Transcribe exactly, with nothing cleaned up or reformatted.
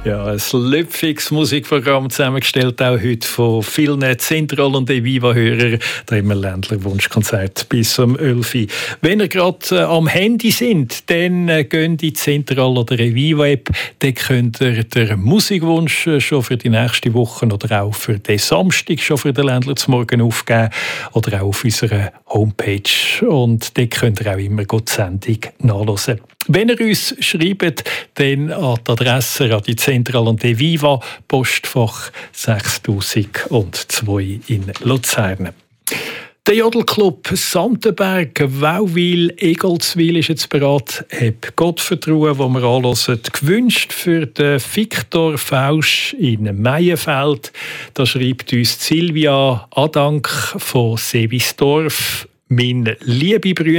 Ja, ein lüpfiges Musikprogramm zusammengestellt, auch heute von vielen Zentral- und Eviva-Hörern. Da haben wir Ländler Wunschkonzert bis um elf Uhr. Wenn ihr gerade äh, am Handy sind, dann äh, geht in die Zentral- oder Eviva-App. Dann könnt ihr den Musikwunsch äh, schon für die nächste Woche oder auch für den Samstag schon für den Ländler zum Morgen aufgeben oder auch auf unserer Homepage. Und dort könnt ihr auch immer die Sendung nachhören. Wenn ihr uns schreibt, dann an die Adresse Radio Zentral und Eviva, Postfach sechstausendzwei in Luzern. Der Jodelclub Santenberg, Wauwil, Egolswil ist jetzt bereit. Hab Gottvertrauen, wo wir anhören. Gewünscht für den Viktor Fausch in Meienfeld. Da schreibt uns Silvia Adank von Sevisdorf. Mein liebe Brüder,